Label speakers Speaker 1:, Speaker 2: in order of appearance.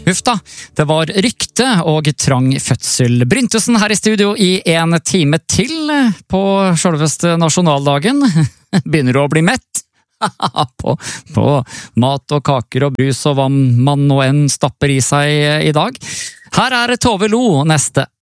Speaker 1: Huff da, det var rykte og trang fødsel. Bryntesen her i studio i en time til på selveste nasjonaldagen. Begynner du å bli mett? på mat og kaker og brus og hva man nå enn stapper i seg i dag. Her er Tove Lo neste.